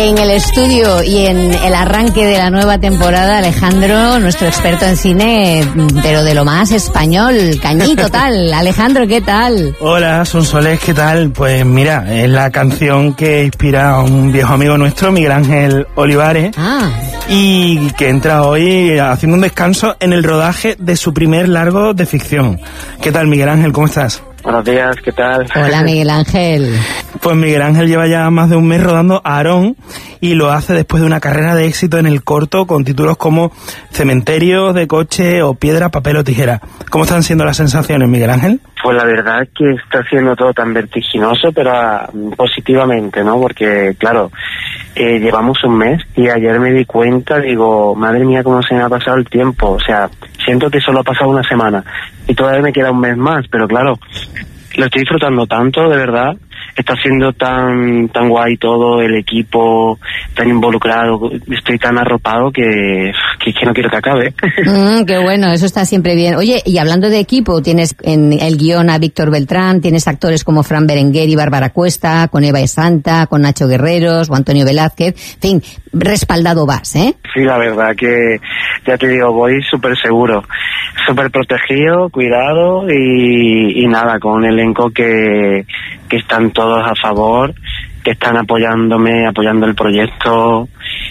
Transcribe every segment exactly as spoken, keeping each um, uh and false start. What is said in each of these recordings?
En el estudio y en el arranque de la nueva temporada, Alejandro, nuestro experto en cine, pero de lo más español, cañí total. Alejandro, ¿qué tal? Hola, Sonsoles, ¿qué tal? Pues mira, es la canción que inspira a un viejo amigo nuestro, Miguel Ángel Olivares, ah. y que entra hoy haciendo un descanso en el rodaje de su primer largo de ficción. ¿Qué tal, Miguel Ángel? ¿Cómo estás? Buenos días, ¿qué tal? Hola, Miguel Ángel. Pues Miguel Ángel lleva ya más de un mes rodando Aarón y lo hace después de una carrera de éxito en el corto con títulos como Cementerio de coche o Piedra, papel o tijera. ¿Cómo están siendo las sensaciones, Miguel Ángel? Pues la verdad es que está siendo todo tan vertiginoso, pero uh, positivamente, ¿no? Porque, claro, eh, llevamos un mes y ayer me di cuenta, digo, madre mía, cómo se me ha pasado el tiempo. O sea, siento que solo ha pasado una semana y todavía me queda un mes más, pero claro, lo estoy disfrutando tanto, de verdad. Está siendo tan tan guay todo, el equipo tan involucrado, estoy tan arropado que, que, que no quiero que acabe. Mm, qué bueno, eso está siempre bien. Oye, y hablando de equipo, tienes en el guión a Víctor Beltrán, tienes actores como Fran Berenguer y Bárbara Cuesta, con Eva Santa, con Nacho Guerreros o Antonio Velázquez, en fin, respaldado vas, ¿eh? Sí, la verdad que, ya te digo, voy súper seguro, súper protegido, cuidado y, y nada, con un elenco que, que están todos a favor, que están apoyándome, apoyando el proyecto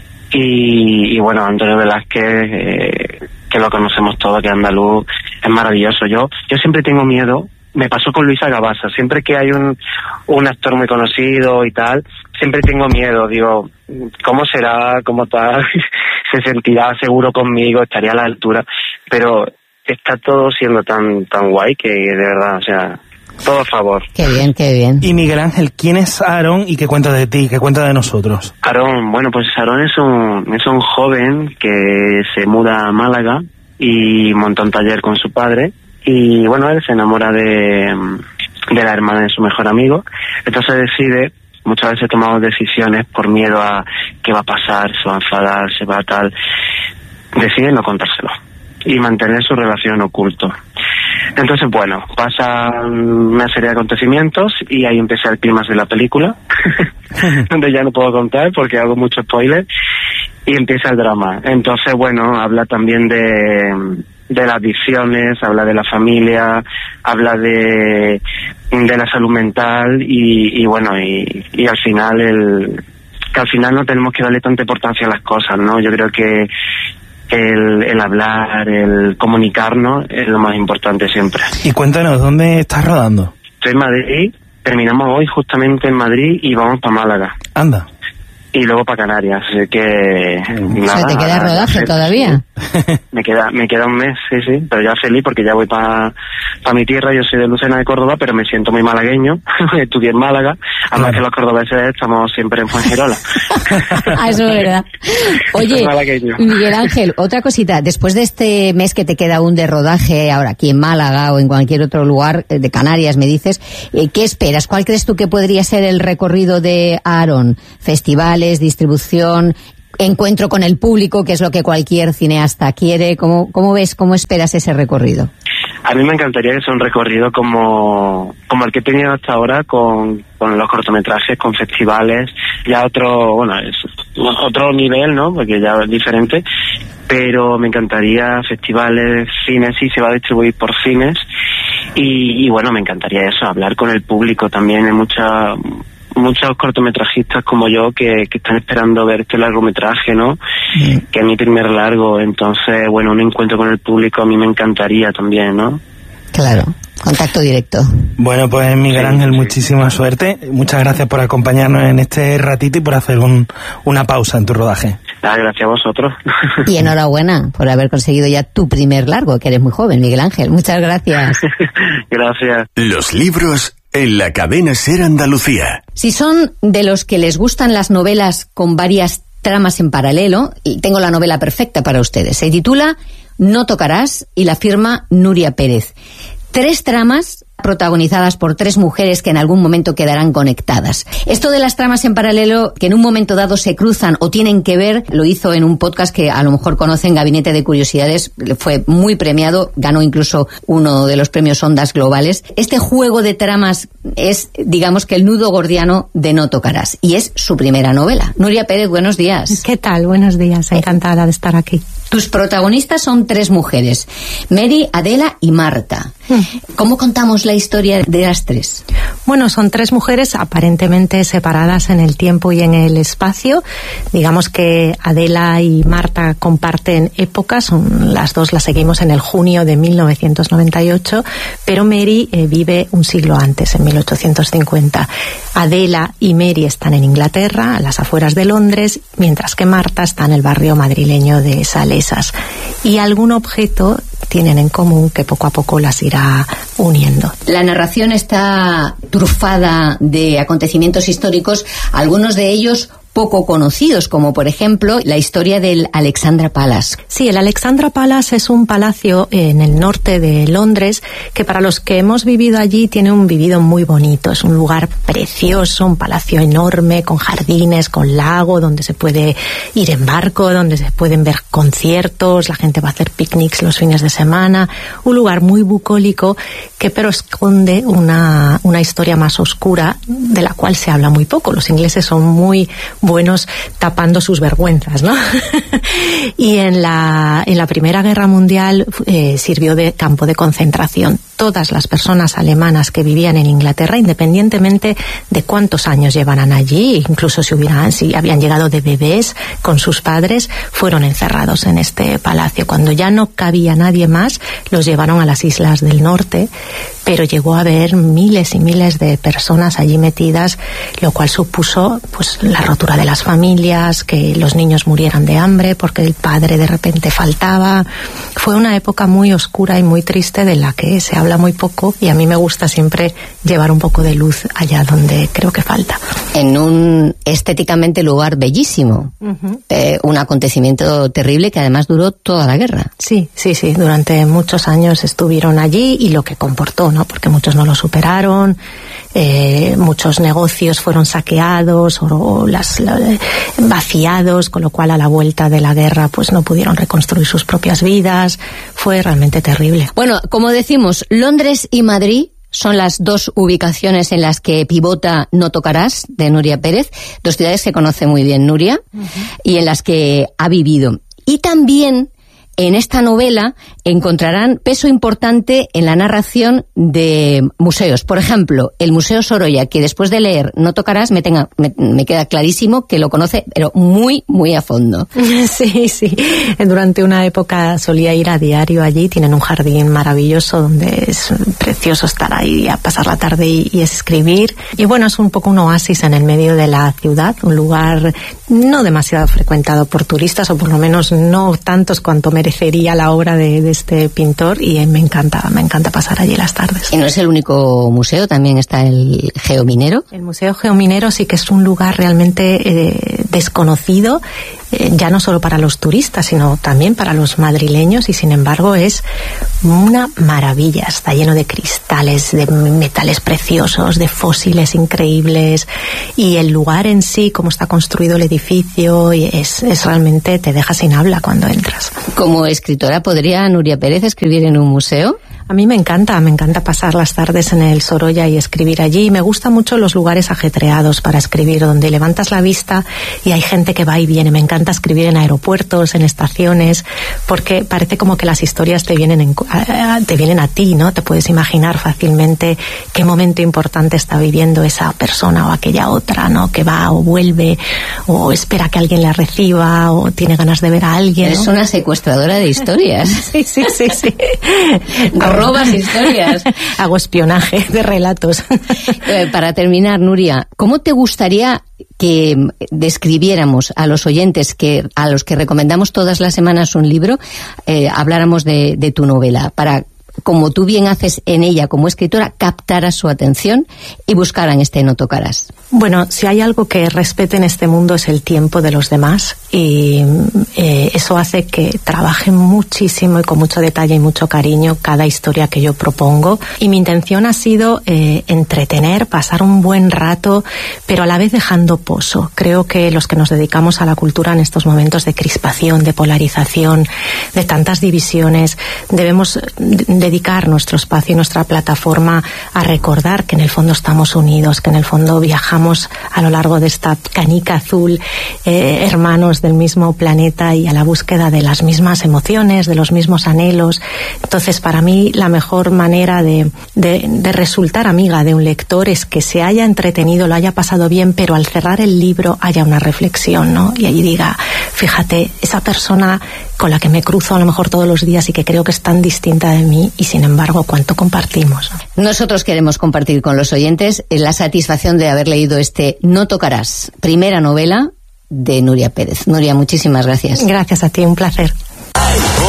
y, y bueno, Antonio Velázquez, eh, que lo conocemos todos, que es andaluz, es maravilloso. Yo yo siempre tengo miedo, me pasó con Luisa Gabasa, siempre que hay un, un actor muy conocido y tal, siempre tengo miedo, digo, ¿cómo será? ¿Cómo tal? ¿Se sentirá seguro conmigo? ¿Estaría a la altura? Pero está todo siendo tan tan guay que de verdad, o sea, todo a favor. Qué bien, qué bien. Y Miguel Ángel, ¿quién es Aarón y qué cuenta de ti, qué cuenta de nosotros? Aarón, bueno, pues Aarón es un, es un joven que se muda a Málaga y monta un taller con su padre y bueno, él se enamora de, de la hermana de su mejor amigo, entonces decide, muchas veces tomamos decisiones por miedo a qué va a pasar, se va a enfadar, se va a tal, decide no contárselo y mantener su relación oculto. Entonces, bueno, pasan una serie de acontecimientos y ahí empieza el clímax de la película, donde ya no puedo contar porque hago mucho spoiler, y empieza el drama. Entonces, bueno, habla también de, de las adicciones, habla de la familia, habla de, de la salud mental y, y bueno, y, y al final el que al final no tenemos que darle tanta importancia a las cosas, ¿no? Yo creo que El, el hablar, el comunicarnos es lo más importante siempre. Y cuéntanos, ¿dónde estás rodando? Estoy en Madrid, terminamos hoy justamente en Madrid y vamos para Málaga. Anda. Y luego para Canarias, así que... Mm. Nada, o sea, ¿te queda nada, rodaje nada, todavía? Me queda me queda un mes, sí, sí, pero ya feliz porque ya voy para pa mi tierra. Yo soy de Lucena de Córdoba, pero me siento muy malagueño. Estudié en Málaga, además que los cordobeses estamos siempre en Fuengirola. Ah, eso es verdad. Oye, Miguel Ángel, otra cosita, después de este mes que te queda aún de rodaje, ahora aquí en Málaga o en cualquier otro lugar de Canarias, me dices, ¿qué esperas? ¿Cuál crees tú que podría ser el recorrido de Aarón? ¿Festivales, distribución, encuentro con el público, que es lo que cualquier cineasta quiere? ¿Cómo, cómo ves, cómo esperas ese recorrido? A mí me encantaría que sea un recorrido como, como el que he tenido hasta ahora con, con los cortometrajes, con festivales, ya otro, bueno, es otro nivel, ¿no? Porque ya es diferente, pero me encantaría festivales, cines, sí, se va a distribuir por cines, y, y bueno, me encantaría eso, hablar con el público también. Hay mucha... muchos cortometrajistas como yo que, que están esperando ver este largometraje, ¿no? Mm. Que es mi primer largo, entonces, bueno, un encuentro con el público a mí me encantaría también, ¿no? Claro, contacto directo. Bueno, pues Miguel sí, Ángel, sí. muchísima suerte, muchas gracias por acompañarnos en este ratito y por hacer un, una pausa en tu rodaje. Ah, gracias a vosotros. Y enhorabuena por haber conseguido ya tu primer largo, que eres muy joven, Miguel Ángel, muchas gracias. Gracias. Los libros en la cadena SER Andalucía. Si son de los que les gustan las novelas con varias tramas en paralelo, tengo la novela perfecta para ustedes. Se titula No tocarás y la firma Nuria Pérez. Tres tramas protagonizadas por tres mujeres que en algún momento quedarán conectadas. Esto de las tramas en paralelo, que en un momento dado se cruzan o tienen que ver, lo hizo en un podcast que a lo mejor conocen, Gabinete de Curiosidades, fue muy premiado, ganó incluso uno de los premios Ondas Globales. Este juego de tramas es, digamos, que el nudo gordiano de No tocarás, y es su primera novela. Nuria Pérez, buenos días. ¿Qué tal? Buenos días, encantada de estar aquí. Tus protagonistas son tres mujeres, Mary, Adela y Marta. ¿Cómo contamos la historia de las tres? Bueno, son tres mujeres aparentemente separadas en el tiempo y en el espacio. Digamos que Adela y Marta comparten épocas, son, las dos las seguimos en el junio de mil novecientos noventa y ocho, pero Mary eh, vive un siglo antes, en mil ochocientos cincuenta. Adela y Mary están en Inglaterra, a las afueras de Londres, mientras que Marta está en el barrio madrileño de Salesas. Y algún objeto tienen en común que poco a poco las irá uniendo. La narración está trufada de acontecimientos históricos, algunos de ellos poco conocidos, como por ejemplo la historia del Alexandra Palace. Sí, el Alexandra Palace es un palacio en el norte de Londres que para los que hemos vivido allí tiene un vivido muy bonito. Es un lugar precioso, un palacio enorme con jardines, con lago, donde se puede ir en barco, donde se pueden ver conciertos, la gente va a hacer picnics los fines de semana. Un lugar muy bucólico que pero esconde una, una historia más oscura de la cual se habla muy poco. Los ingleses son muy buenos tapando sus vergüenzas, ¿no? Y en la, en la Primera Guerra Mundial eh, sirvió de campo de concentración. Todas las personas alemanas que vivían en Inglaterra, independientemente de cuántos años llevaran allí, incluso si hubieran, si habían llegado de bebés con sus padres, fueron encerrados en este palacio. Cuando ya no cabía nadie más, los llevaron a las islas del norte, pero llegó a haber miles y miles de personas allí metidas, lo cual supuso pues la rotura de las familias, que los niños murieran de hambre porque el padre de repente faltaba. Fue una época muy oscura y muy triste de la que se habla muy poco, y a mí me gusta siempre llevar un poco de luz allá donde creo que falta. En un estéticamente lugar bellísimo, uh-huh. eh, un acontecimiento terrible que además duró toda la guerra. Sí, sí, sí, durante muchos años estuvieron allí, y lo que comportó, ¿no? Porque muchos no lo superaron, eh, muchos negocios fueron saqueados o, o las la, vaciados, con lo cual a la vuelta de la guerra pues no pudieron reconstruir sus propias vidas. Fue realmente terrible. Bueno, como decimos, Londres y Madrid son las dos ubicaciones en las que pivota No tocarás, de Nuria Pérez, dos ciudades que conoce muy bien Nuria, uh-huh. y en las que ha vivido. Y también en esta novela encontrarán peso importante en la narración de museos. Por ejemplo, el Museo Sorolla, que después de leer No tocarás me, tenga, me, me queda clarísimo que lo conoce, pero muy, muy a fondo. Sí, sí. Durante una época solía ir a diario allí. Tienen un jardín maravilloso donde es precioso estar ahí a pasar la tarde y, y escribir. Y bueno, es un poco un oasis en el medio de la ciudad, un lugar no demasiado frecuentado por turistas, o por lo menos no tantos cuanto merecería la obra de, de este pintor, y me encanta, me encanta pasar allí las tardes. Y no es el único museo, también está el Geominero. El Museo Geominero sí que es un lugar realmente eh, desconocido, eh, ya no solo para los turistas, sino también para los madrileños, y sin embargo es una maravilla. Está lleno de cristales, de metales preciosos, de fósiles increíbles, y el lugar en sí, como está construido el edificio, es, es realmente, te deja sin habla cuando entras. Como escritora, ¿podría Nuria Pérez escribir en un museo? A mí me encanta, me encanta pasar las tardes en el Sorolla y escribir allí. Me gustan mucho los lugares ajetreados para escribir, donde levantas la vista y hay gente que va y viene. Me encanta escribir en aeropuertos, en estaciones, porque parece como que las historias te vienen, en, te vienen a ti, ¿no? Te puedes imaginar fácilmente qué momento importante está viviendo esa persona o aquella otra, ¿no? Que va o vuelve, o espera que alguien la reciba, o tiene ganas de ver a alguien, ¿no? Es una secuestradora de historias. Sí, sí, sí, sí. Robas historias. Hago espionaje de relatos. Eh, para terminar, Nuria, ¿cómo te gustaría que describiéramos a los oyentes, que a los que recomendamos todas las semanas un libro, eh, habláramos de, de tu novela, para como tú bien haces en ella como escritora, captara su atención y buscaran este No tocarás? Bueno, si hay algo que respete en este mundo es el tiempo de los demás, y eh, eso hace que trabaje muchísimo y con mucho detalle y mucho cariño cada historia que yo propongo, y mi intención ha sido eh, entretener, pasar un buen rato, pero a la vez dejando pozo. Creo que los que nos dedicamos a la cultura en estos momentos de crispación, de polarización, de tantas divisiones, debemos dedicar nuestro espacio y nuestra plataforma a recordar que en el fondo estamos unidos, que en el fondo viajamos a lo largo de esta canica azul, eh, hermanos del mismo planeta y a la búsqueda de las mismas emociones, de los mismos anhelos. Entonces, para mí, la mejor manera de, de, de resultar amiga de un lector es que se haya entretenido, lo haya pasado bien, pero al cerrar el libro haya una reflexión, ¿no? Y ahí diga, fíjate, esa persona con la que me cruzo a lo mejor todos los días y que creo que es tan distinta de mí, y sin embargo, cuánto compartimos. Nosotros queremos compartir con los oyentes la satisfacción de haber leído este No tocarás, primera novela de Nuria Pérez. Nuria, muchísimas gracias. Gracias a ti, un placer.